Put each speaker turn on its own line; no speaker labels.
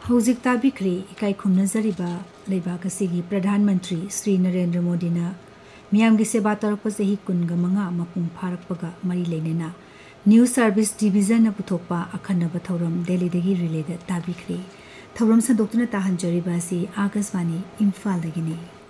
हौजिक ताबिख्रे इकाई खुमनजरिबा लेबाक असिगी प्रधानमंत्री श्री नरेंद्र मोदीना मियामगी सेवा तौरप चही कुनगा मंगा मपुंग फारकपगा मरी लेनेना न्यूज सर्विस डिवीजन पुथोकपा अखन्नब थौरम दिल्लीदगी रिलेद ताबिख्रे थौरम संदोक्तुना ताहंजरिबा असि आकाशवाणी इम्फालदगिनी।